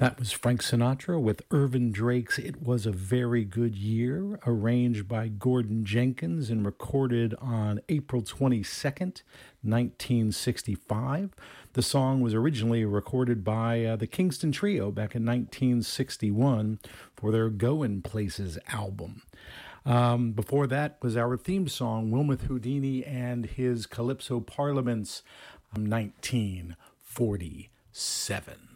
That was Frank Sinatra with Irvin Drake's It Was a Very Good Year, arranged by Gordon Jenkins and recorded on April 22nd, 1965. The song was originally recorded by the Kingston Trio back in 1961 for their Goin' Places album. Before that was our theme song, Wilmoth Houdini and his Calypso Parliaments, 1947.